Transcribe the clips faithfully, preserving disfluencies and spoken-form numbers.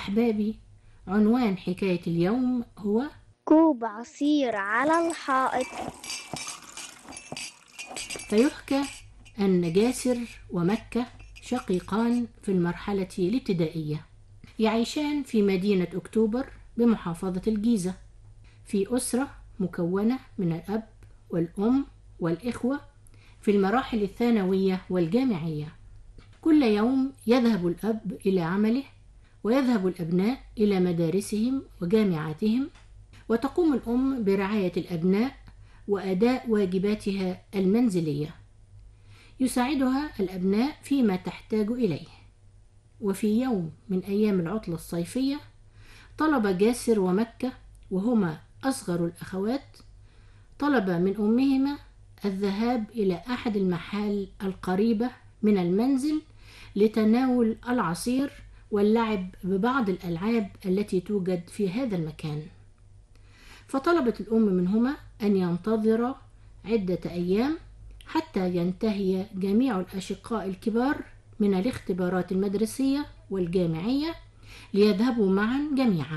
أحبابي، عنوان حكاية اليوم هو كوب عصير على الحائط. فيحكى أن جاسر ومكة شقيقان في المرحلة الابتدائية، يعيشان في مدينة أكتوبر بمحافظة الجيزة، في أسرة مكونة من الأب والأم والإخوة في المراحل الثانوية والجامعية. كل يوم يذهب الأب إلى عمله، ويذهب الأبناء إلى مدارسهم وجامعاتهم، وتقوم الأم برعاية الأبناء وأداء واجباتها المنزلية. يساعدها الأبناء فيما تحتاج إليه. وفي يوم من أيام العطلة الصيفية طلب جاسر ومكة، وهما أصغر الأخوات، طلب من أمهما الذهاب إلى أحد المحال القريبة من المنزل لتناول العصير واللعب ببعض الألعاب التي توجد في هذا المكان. فطلبت الأم منهما أن ينتظرا عدة أيام حتى ينتهي جميع الأشقاء الكبار من الاختبارات المدرسية والجامعية ليذهبوا معا جميعا.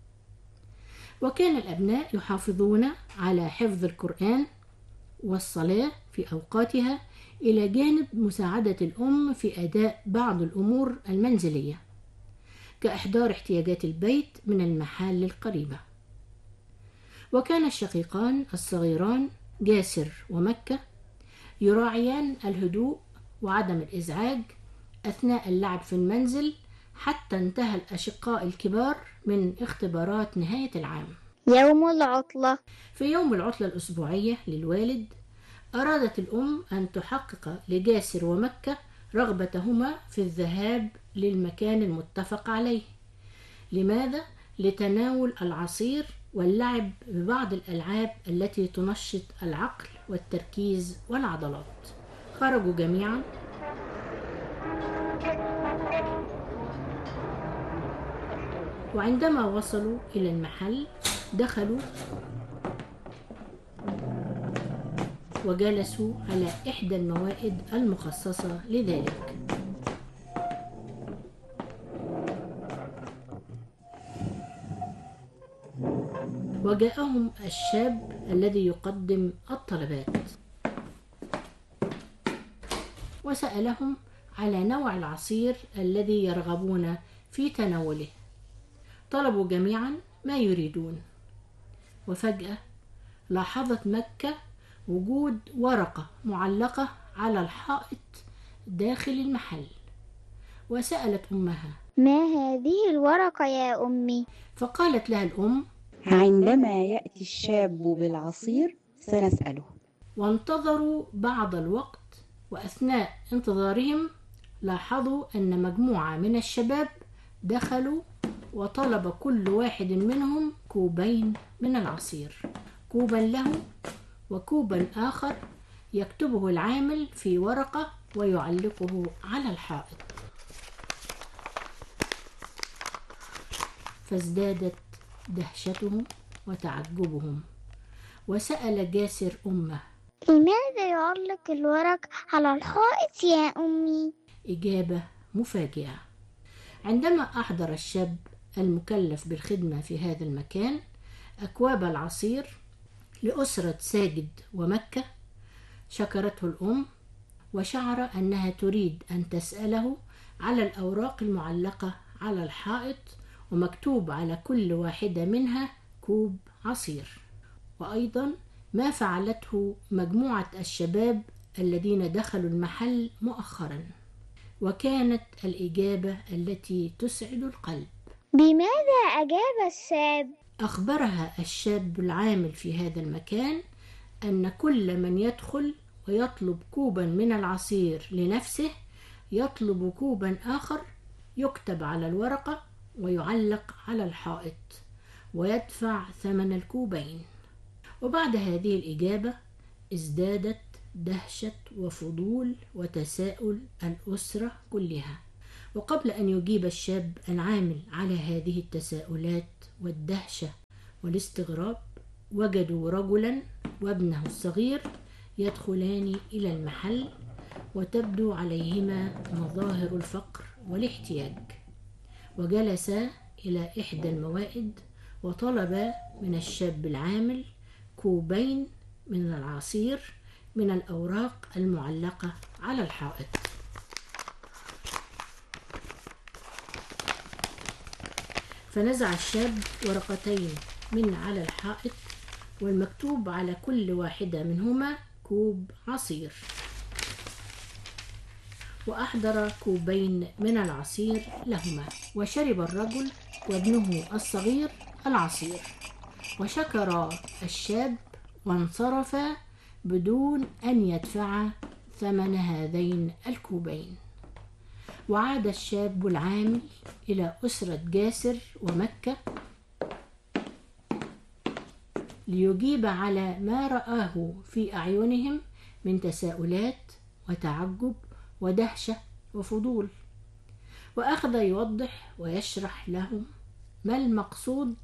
وكان الأبناء يحافظون على حفظ القرآن والصلاة في أوقاتها، إلى جانب مساعدة الأم في أداء بعض الأمور المنزلية كإحضار احتياجات البيت من المحال القريبة. وكان الشقيقان الصغيران جاسر ومكة يراعيان الهدوء وعدم الإزعاج أثناء اللعب في المنزل حتى انتهى الأشقاء الكبار من اختبارات نهاية العام. يوم العطلة. في يوم العطلة الأسبوعية للوالد، أرادت الأم أن تحقق لجاسر ومكة رغبتهما في الذهاب للمكان المتفق عليه. لماذا؟ لتناول العصير واللعب ببعض الألعاب التي تنشط العقل والتركيز والعضلات. خرجوا جميعا وعندما وصلوا إلى المحل دخلوا وجلسوا على إحدى الموائد المخصصة لذلك. وجاءهم الشاب الذي يقدم الطلبات وسألهم على نوع العصير الذي يرغبون في تناوله. طلبوا جميعا ما يريدون، وفجأة لاحظت مكة وجود ورقة معلقة على الحائط داخل المحل، وسألت أمها: ما هذه الورقة يا أمي؟ فقالت لها الأم: عندما يأتي الشاب بالعصير سنسأله. وانتظروا بعض الوقت، وأثناء انتظارهم لاحظوا أن مجموعة من الشباب دخلوا وطلب كل واحد منهم كوبين من العصير، كوبا له وكوبا آخر يكتبه العامل في ورقة ويعلقه على الحائط. فازدادت دهشتهم وتعجبهم، وسأل جاسر أمه: لماذا يعلق الورق على الحائط يا أمي؟ إجابة مفاجئة. عندما أحضر الشاب المكلف بالخدمة في هذا المكان أكواب العصير لأسرة ساجد ومكة، شكرته الأم وشعر أنها تريد أن تسأله على الأوراق المعلقة على الحائط ومكتوب على كل واحدة منها كوب عصير، وأيضا ما فعلته مجموعة الشباب الذين دخلوا المحل مؤخرا. وكانت الإجابة التي تسعد القلب. بماذا أجاب الشاب؟ أخبرها الشاب العامل في هذا المكان أن كل من يدخل ويطلب كوبا من العصير لنفسه يطلب كوبا آخر يكتب على الورقة ويعلق على الحائط ويدفع ثمن الكوبين. وبعد هذه الإجابة ازدادت دهشة وفضول وتساؤل الأسرة كلها. وقبل أن يجيب الشاب العامل على هذه التساؤلات والدهشة والاستغراب، وجدوا رجلا وابنه الصغير يدخلان إلى المحل، وتبدو عليهما مظاهر الفقر والاحتياج، وجلسا إلى إحدى الموائد وطلب من الشاب العامل كوبين من العصير من الأوراق المعلقة على الحائط. فنزع الشاب ورقتين من على الحائط والمكتوب على كل واحدة منهما كوب عصير، وأحضر كوبين من العصير لهما، وشرب الرجل وابنه الصغير العصير، وشكر الشاب وانصرفا بدون أن يدفع ثمن هذين الكوبين. وعاد الشاب العامل إلى أسرة جاسر ومكة ليجيب على ما رآه في أعينهم من تساؤلات وتعجب ودهشة وفضول، وأخذ يوضح ويشرح لهم ما المقصود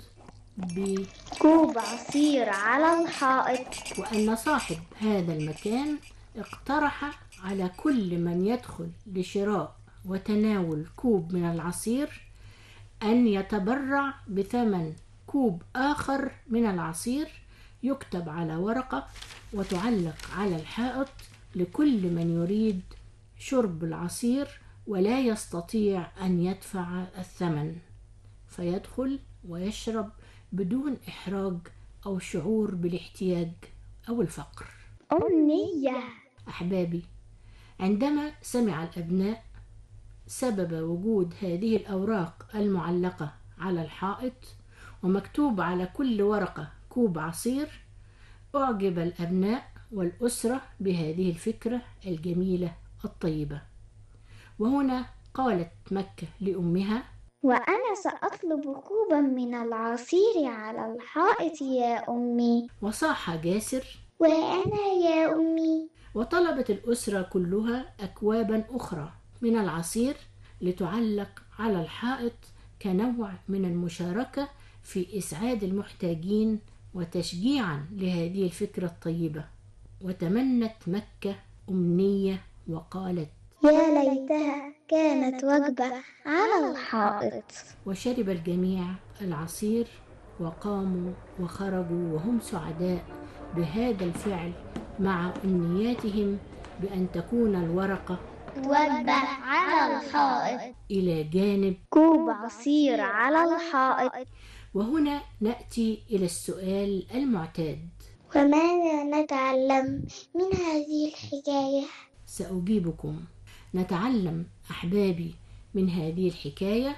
بكوب عصير على الحائط، وأن صاحب هذا المكان اقترح على كل من يدخل لشراء وتناول كوب من العصير أن يتبرع بثمن كوب آخر من العصير يكتب على ورقة وتعلق على الحائط لكل من يريد شرب العصير ولا يستطيع أن يدفع الثمن، فيدخل ويشرب بدون إحراج أو شعور بالاحتياج أو الفقر. أمنية. أحبابي، عندما سمع الأبناء سبب وجود هذه الأوراق المعلقة على الحائط ومكتوب على كل ورقة كوب عصير، أعجب الأبناء والأسرة بهذه الفكرة الجميلة الطيبة. وهنا قالت مكة لأمها: وأنا سأطلب كوبا من العصير على الحائط يا أمي. وصاح جاسر: وأنا يا أمي. وطلبت الأسرة كلها أكوابا أخرى من العصير لتعلق على الحائط كنوع من المشاركة في إسعاد المحتاجين وتشجيعا لهذه الفكرة الطيبة. وتمنت مكة أمنية وقالت: يا ليتها كانت وجبة على الحائط. وشرب الجميع العصير وقاموا وخرجوا وهم سعداء بهذا الفعل، مع أمنياتهم بأن تكون الورقة وجبة على الحائط إلى جانب كوب عصير على الحائط. وهنا نأتي إلى السؤال المعتاد: وماذا نتعلم من هذه الحكاية؟ سأجيبكم. نتعلم أحبابي من هذه الحكاية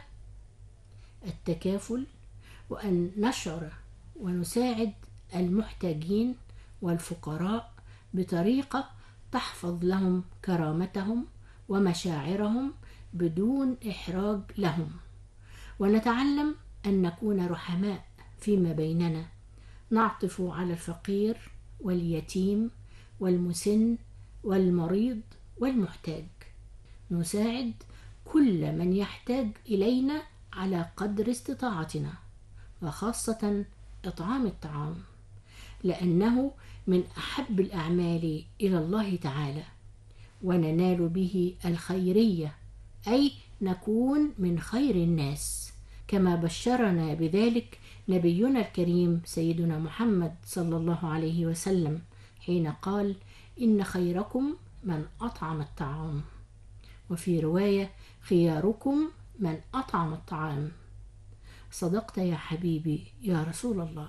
التكافل، وأن نشعر ونساعد المحتاجين والفقراء بطريقة تحفظ لهم كرامتهم ومشاعرهم بدون إحراج لهم. ونتعلم أن نكون رحماء فيما بيننا، نعطف على الفقير واليتيم والمسن والمريض والمحتاج، نساعد كل من يحتاج إلينا على قدر استطاعتنا، وخاصة إطعام الطعام، لأنه من أحب الأعمال إلى الله تعالى، وننال به الخيرية، أي نكون من خير الناس، كما بشرنا بذلك نبينا الكريم سيدنا محمد صلى الله عليه وسلم حين قال: إن خيركم من أطعم الطعام، وفي رواية: خياركم من أطعم الطعام. صدقت يا حبيبي يا رسول الله.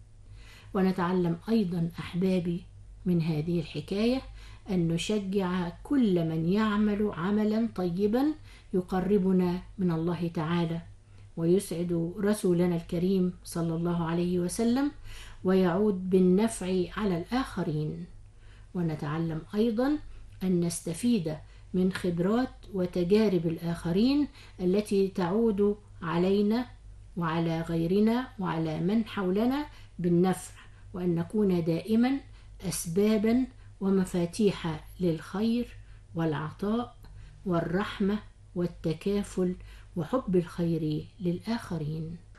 ونتعلم أيضا أحبابي من هذه الحكاية أن نشجع كل من يعمل عملا طيبا يقربنا من الله تعالى ويسعد رسولنا الكريم صلى الله عليه وسلم ويعود بالنفع على الآخرين. ونتعلم أيضا أن نستفيد من خبرات وتجارب الآخرين التي تعود علينا وعلى غيرنا وعلى من حولنا بالنفع، وأن نكون دائما أسبابا ومفاتيح للخير والعطاء والرحمة والتكافل وحب الخير للآخرين.